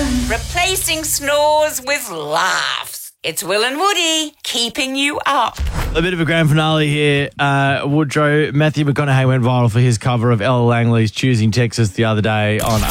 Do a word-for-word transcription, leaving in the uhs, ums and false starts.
Replacing snores with laughs. It's Will and Woody keeping you up. A bit of a grand finale here. Uh, Woodrow, Matthew McConaughey went viral for his cover of Ella Langley's Choosing Texas the other day on